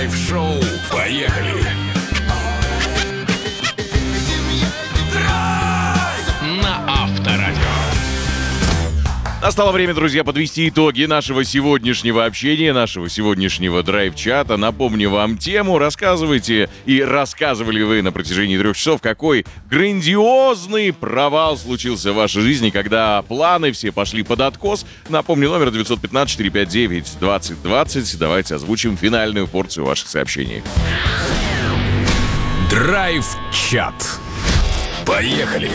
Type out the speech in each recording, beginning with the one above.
Драйв-шоу. Поехали! Драйв! На Авторадио. Настало время, друзья, подвести итоги нашего сегодняшнего общения, нашего сегодняшнего драйв-чата. Напомню вам тему. Рассказывайте, и рассказывали вы на протяжении 3 часов, какой грандиозный провал случился в вашей жизни, когда планы все пошли под откос. Напомню, номер 915-459-2020. Давайте озвучим финальную порцию ваших сообщений. Драйв-чат. Поехали!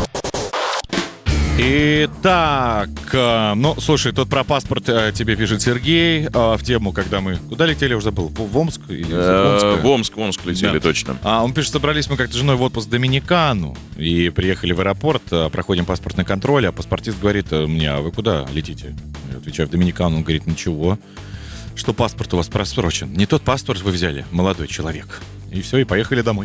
Итак, слушай, тут про паспорт тебе пишет Сергей в тему, когда мы... Куда летели, уже забыл? В Омск? Или В Омск летели, да. Точно. Он пишет, собрались мы как-то с женой в отпуск в Доминикану и приехали в аэропорт, проходим паспортный контроль, а паспортист говорит мне: а вы куда летите? Я отвечаю: в Доминикану. Он говорит: ничего, что паспорт у вас просрочен. Не тот паспорт вы взяли, молодой человек. И все, и поехали домой.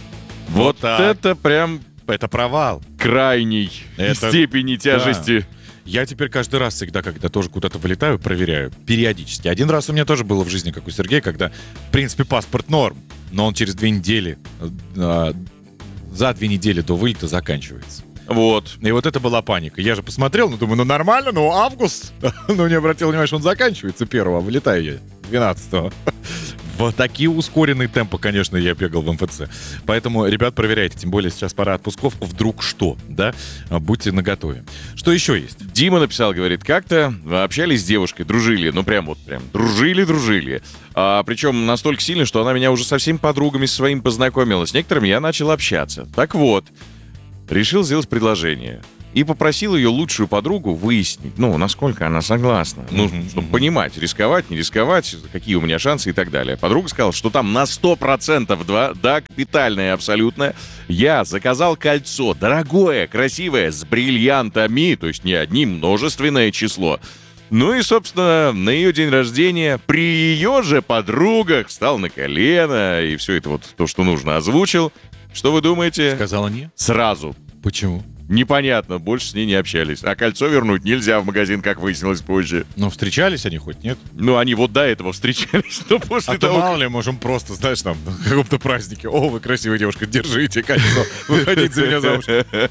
Вот это прям... Это провал. Крайней степени тяжести. Да. Я теперь каждый раз всегда, когда тоже куда-то вылетаю, проверяю. Периодически. Один раз у меня тоже было в жизни, как у Сергея, когда, в принципе, паспорт норм, но он через 2 недели, за 2 недели до вылета заканчивается. Вот. И вот это была паника. Я же посмотрел, думаю, нормально, август. Но не обратил внимания, что он заканчивается 1-го, а вылетаю я 12-го. В такие ускоренные темпы, конечно, я бегал в МФЦ. Поэтому, ребят, проверяйте. Тем более сейчас пора отпусков. Вдруг что, да? Будьте наготове. Что еще есть? Дима написал, говорит, как-то общались с девушкой, дружили. Прям дружили. Причем настолько сильно, что она меня уже со всеми подругами своими познакомила. С некоторыми я начал общаться. Так вот, решил сделать предложение. И попросил ее лучшую подругу выяснить, насколько она согласна. Чтобы понимать, рисковать, не рисковать, какие у меня шансы и так далее. Подруга сказала, что там на 100%, да, капитальное абсолютно. Я заказал кольцо, дорогое, красивое, с бриллиантами, то есть не одним, множественное число. И, собственно, на ее день рождения при ее же подругах встал на колено и все это то, что нужно, озвучил. Что вы думаете? Сказала нет? Сразу. Почему? Непонятно, больше с ней не общались. А кольцо вернуть нельзя в магазин, как выяснилось позже. Встречались они хоть, нет? Они до этого встречались, но после того... мало ли, можем просто, знаешь, на каком-то празднике: о, вы красивая девушка, держите кольцо, выходите за меня замуж.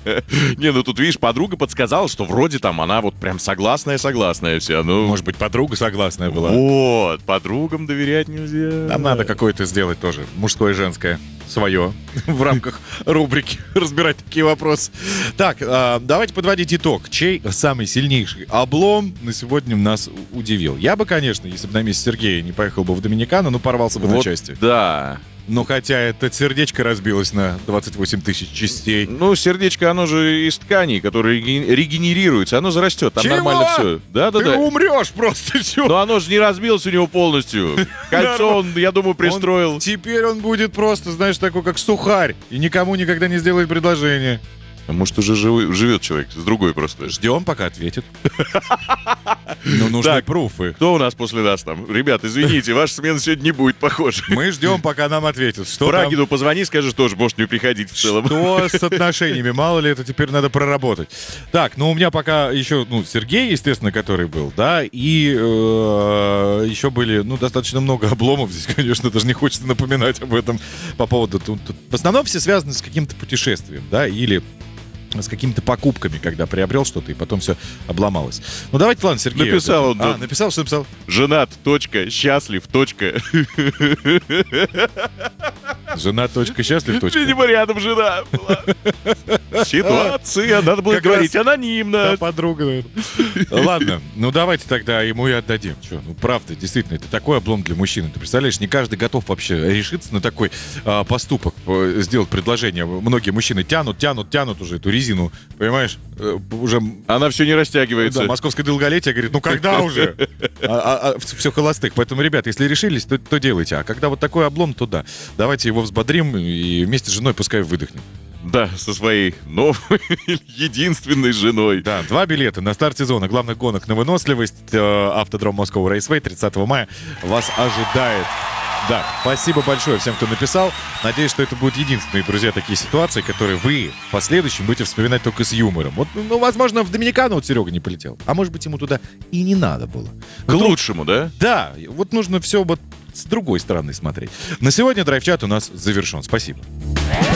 Тут, видишь, подруга подсказала, что вроде там она прям согласная вся. Может быть, подруга согласная была? Вот, подругам доверять нельзя. Нам надо какое-то сделать тоже, мужское и женское, свое, в рамках рубрики, разбирать такие вопросы. Так, давайте подводить итог. Чей самый сильнейший облом на сегодня нас удивил? Я бы, конечно, если бы на месте Сергея не поехал бы в Доминикану, порвался бы на части. Да. Хотя это сердечко разбилось на 28 тысяч частей. Сердечко, оно же из тканей, которые регенерируются. Оно зарастет, там нормально все. Да. Ты умрешь просто, все. Но оно же не разбилось у него полностью. Кольцо он, я думаю, пристроил. Теперь он будет просто, знаешь, такой, как сухарь. И никому никогда не сделает предложение. А может, уже живет человек с другой просто. Ждем, пока ответит. Нужны пруфы. Кто у нас после нас там? Ребят, извините, ваша смена сегодня не будет, похоже. Мы ждем, пока нам ответят. Брагину позвони, скажи, тоже можешь не приходить в целом. Что с отношениями? Мало ли, это теперь надо проработать. Так, у меня пока еще, Сергей, естественно, который был, да, и еще были, достаточно много обломов здесь, конечно, даже не хочется напоминать об этом по поводу... В основном все связаны с каким-то путешествием, да, или с какими-то покупками, когда приобрел что-то, и потом все обломалось. Давайте, ладно, Сергей. Написал он. Написал, что написал? Женат, счастлив, Жена, счастлив, Видимо, рядом жена была. Ситуация, надо было говорить анонимно. Да, подруга, наверное. Ладно, давайте тогда ему и отдадим. Правда, действительно, это такой облом для мужчины. Ты представляешь, не каждый готов вообще решиться на такой поступок, сделать предложение. Многие мужчины тянут уже эту резину, понимаешь? Уже... Она все не растягивается. Да, московское долголетие говорит, когда уже? Все холостых. Поэтому, ребят, если решились, то делайте. А когда вот такой облом, то да. Давайте его взбодрим и вместе с женой пускай выдохнет. Да, со своей новой, единственной женой. Да, 2 билета на старт сезона главных гонок на выносливость. Автодром Москва Рейсвей 30 мая вас ожидает. Да, спасибо большое всем, кто написал. Надеюсь, что это будут единственные, друзья, такие ситуации, которые вы в последующем будете вспоминать только с юмором. Возможно, в Доминикану Серега не полетел. А может быть, ему туда и не надо было. К лучшему, да? Да, нужно все с другой стороны смотреть. На сегодня драйв-чат у нас завершен. Спасибо.